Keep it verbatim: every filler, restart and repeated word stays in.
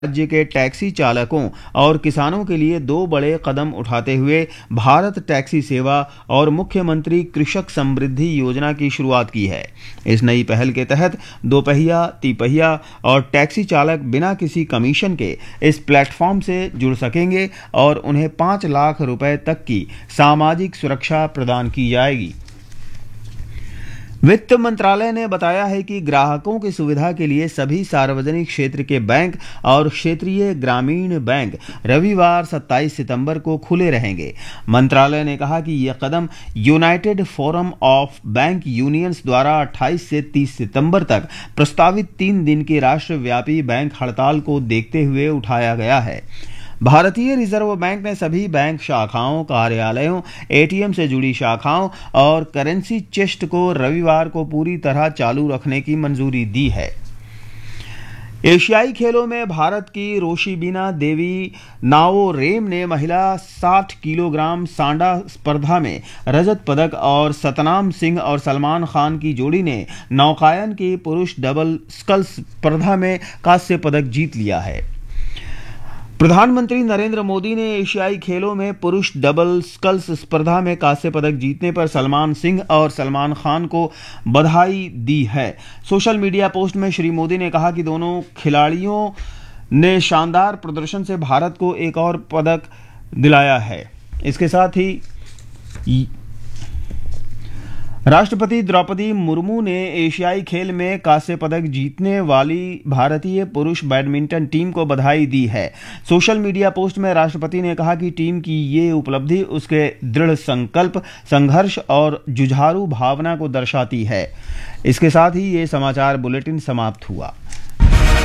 राज्य के टैक्सी चालकों और किसानों के लिए दो बड़े कदम उठाते हुए भारत टैक्सी सेवा और मुख्यमंत्री कृषक समृद्धि योजना की शुरुआत की है। इस नई पहल के तहत दोपहिया, तिपहिया और टैक्सी चालक बिना किसी कमीशन के इस प्लेटफॉर्म से जुड़ सकेंगे और उन्हें पाँच लाख रुपए तक की सामाजिक सुरक्षा प्रदान की जाएगी। वित्त मंत्रालय ने बताया है कि ग्राहकों की सुविधा के लिए सभी सार्वजनिक क्षेत्र के बैंक और क्षेत्रीय ग्रामीण बैंक रविवार सत्ताईस सितंबर को खुले रहेंगे। मंत्रालय ने कहा कि यह कदम United forum of bank unions द्वारा अट्ठाईस से तीस सितंबर तक प्रस्तावित तीन दिन की राष्ट्रव्यापी बैंक हड़ताल को देखते हुए उठाया गया है। भारतीय रिजर्व बैंक ने सभी बैंक शाखाओं, कार्यालयों, एटीएम से जुड़ी शाखाओं और करेंसी चेस्ट को रविवार को पूरी तरह चालू रखने की मंजूरी दी है। एशियाई खेलों में भारत की रोशिबिना देवी नाओरेम ने महिला साठ किलोग्राम सांडा स्पर्धा में रजत पदक और सतनाम सिंह और सलमान खान की जोड़ी ने नौकायन की पुरुष डबल स्कल्स स्पर्धा में कांस्य पदक जीत लिया है। प्रधानमंत्री नरेंद्र मोदी ने एशियाई खेलों में पुरुष डबल स्कल्स स्पर्धा में कांस्य पदक जीतने पर सलमान सिंह और सलमान खान को बधाई दी है। सोशल मीडिया पोस्ट में श्री मोदी ने कहा कि दोनों खिलाड़ियों ने शानदार प्रदर्शन से भारत को एक और पदक दिलाया है। इसके साथ ही राष्ट्रपति द्रौपदी मुर्मू ने एशियाई खेल में कांस्य पदक जीतने वाली भारतीय पुरुष बैडमिंटन टीम को बधाई दी है। सोशल मीडिया पोस्ट में राष्ट्रपति ने कहा कि टीम की ये उपलब्धि उसके दृढ़ संकल्प, संघर्ष और जुझारू भावना को दर्शाती है। इसके साथ ही ये समाचार बुलेटिन समाप्त हुआ।